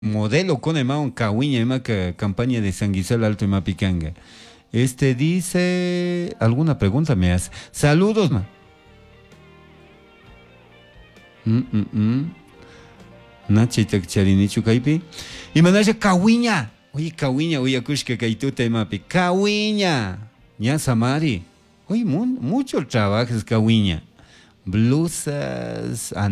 modelo con un cahuiña, campaña de San Guisel Alto y Mapicanga. Dice, ¿alguna pregunta me hace? Saludos, ma. Mm, mm, mm. Nachi Takcharinichu Kaipi. Y mandaje cahuiña. Oye, cahuiña, oye, kushka kaituta mapi. Cahuiña. Ya Samari. Oye, mucho trabajo es cahuiña. Blusas,